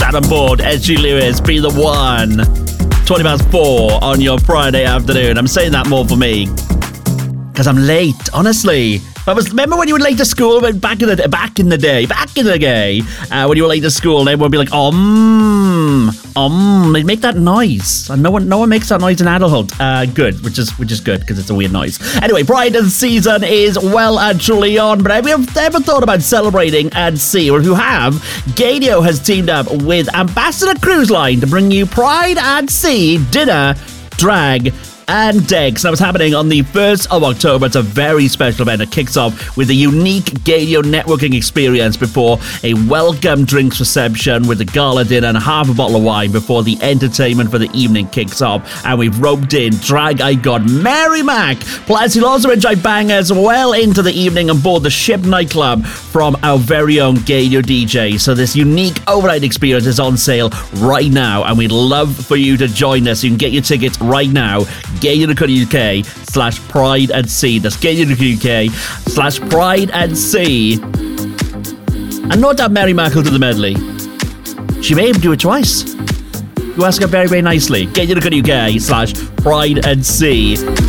Adam Board, SG Lewis, Be The One. 20 past 4 on your Friday afternoon. I'm saying that more for me because I'm late, honestly. Remember when you were late to school? Back in the day, when you were late to school, and everyone would be like, they'd make that noise, and no one makes that noise in adulthood. Good, which is good because it's a weird noise. Anyway, Pride season is well and truly on. But have you ever thought about celebrating at sea? Or if you have, Gadio has teamed up with Ambassador Cruise Line to bring you Pride at Sea dinner, drag, and decks. That was happening on the 1st of October. It's a very special event. It kicks off with a unique Gadio networking experience before a welcome drinks reception with a gala dinner and half a bottle of wine before the entertainment for the evening kicks off. And we've roped in drag icon Mary Mac. Plus, you'll also enjoy bangers well into the evening on board the Ship nightclub from our very own Gadio DJ. So this unique overnight experience is on sale right now, and we'd love for you to join us. You can get your tickets right now. Gadio.co.uk/Pride at Sea. That's Gadio.co.uk/Pride at Sea. And not that Mary Mac will do the medley. She may even do it twice. You ask her very, very nicely. Gadio.co.uk/Pride at Sea.